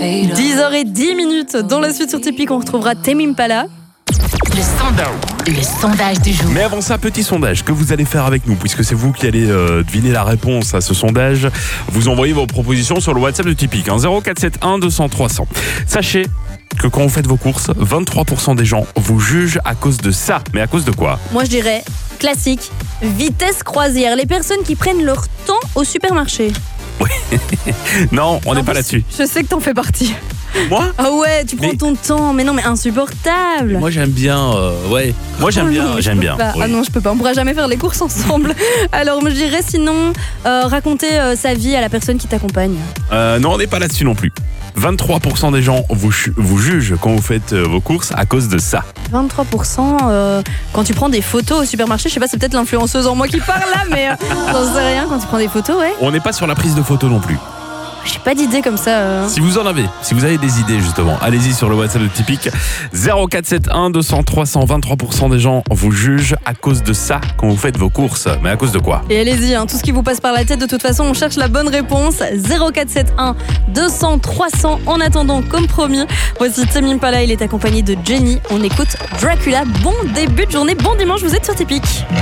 10h10 dans la suite sur Typique, on retrouvera Tame Impala. Le sondage du jour. Mais avant ça, petit sondage que vous allez faire avec nous, puisque c'est vous qui allez deviner la réponse à ce sondage. Vous envoyez vos propositions sur le WhatsApp de Typique, 0471 200 300. Sachez que quand vous faites vos courses, 23% des gens vous jugent à cause de ça. Mais à cause de quoi ? Moi je dirais classique, vitesse croisière, les personnes qui prennent leur temps au supermarché. Oui. Non, on n'est pas là-dessus. Je sais que t'en fais partie. Moi ? Ah ouais, tu prends ton temps, mais non, mais insupportable. Moi j'aime bien, ouais. Moi j'aime bien. Oui. Ah non, je peux pas, on pourra jamais faire les courses ensemble. Alors je dirais sinon raconter sa vie à la personne qui t'accompagne. Non, on n'est pas là-dessus non plus. 23% des gens vous jugent quand vous faites vos courses à cause de ça. 23% quand tu prends des photos au supermarché, je sais pas, c'est peut-être l'influenceuse en moi qui parle là, mais j'en sais rien, quand tu prends des photos, ouais. On n'est pas sur la prise de photos non plus. J'ai pas d'idée comme ça. Si vous avez des idées justement, allez-y sur le WhatsApp de Typique 0471 200 300. 23% des gens vous jugent à cause de ça quand vous faites vos courses. Mais à cause de quoi ? Et allez-y, tout ce qui vous passe par la tête, de toute façon, on cherche la bonne réponse. 0471 200 300. En attendant, comme promis, voici Tame Impala, il est accompagné de Jenny. On écoute Dracula. Bon début de journée, bon dimanche, vous êtes sur Typique.